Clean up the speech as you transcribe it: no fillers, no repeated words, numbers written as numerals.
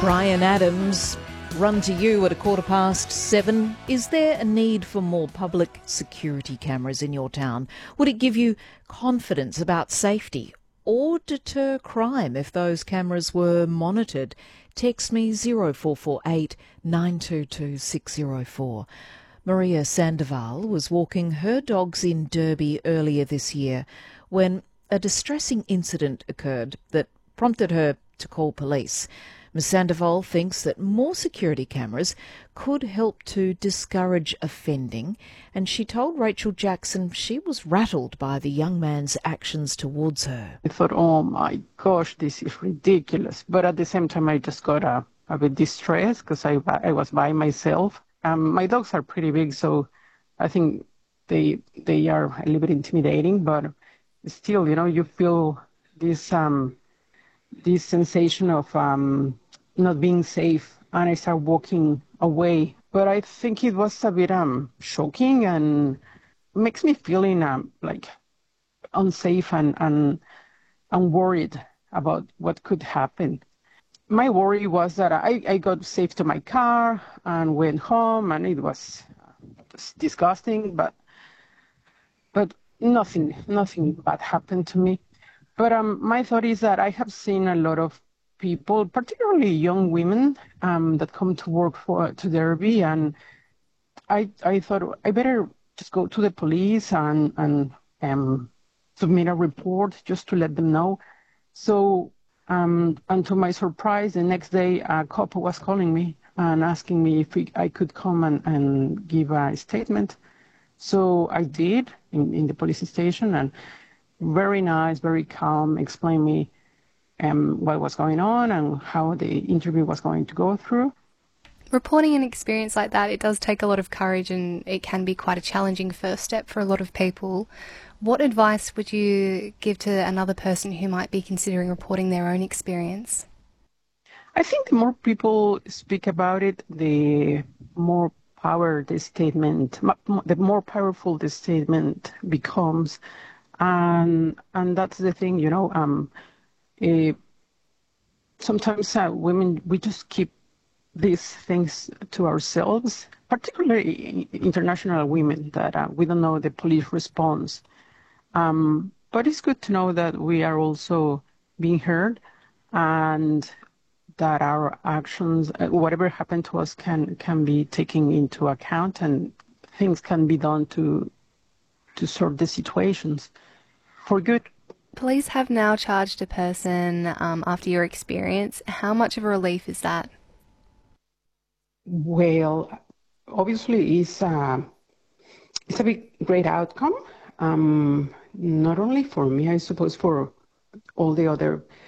Brian Adams, run to you at 7:15. Is there a need for more public security cameras in your town? Would it give you confidence about safety or deter crime if those cameras were monitored? Text me 0448 922 604. Maria Sandoval was walking her dogs in Derby earlier this year when a distressing incident occurred that prompted her to call police. Ms Sandoval thinks that more security cameras could help to discourage offending, and she told Rachel Jackson she was rattled by the young man's actions towards her. I thought, oh my gosh, this is ridiculous. But at the same time, I just got a bit distressed because I was by myself. My dogs are pretty big, so I think they are a little bit intimidating, but still, you feel this this sensation of not being safe, and I start walking away. But I think it was a bit shocking and makes me feeling like unsafe and worried about what could happen. My worry was that I got safe to my car and went home, and it was disgusting, but nothing bad happened to me. But my thought is that I have seen a lot of people, particularly young women, that come to work to Derby, and I thought I better just go to the police and submit a report just to let them know. So, and to my surprise, the next day a cop was calling me and asking me if I could come and give a statement. So I did in the police station, and very nice, very calm, explained me what was going on and how the interview was going to go through. Reporting an experience like that, it does take a lot of courage, and it can be quite a challenging first step for a lot of people. What advice would you give to another person who might be considering reporting their own experience? I think the more people speak about it, the more the more powerful the statement becomes. And that's the thing, sometimes women, we just keep these things to ourselves, particularly international women, that we don't know the police response. But it's good to know that we are also being heard, and that our actions, whatever happened to us, can be taken into account, and things can be done to sort the situations for good. Police have now charged a person after your experience. How much of a relief is that? Well, obviously, it's a great outcome. Not only for me, I suppose, for all the other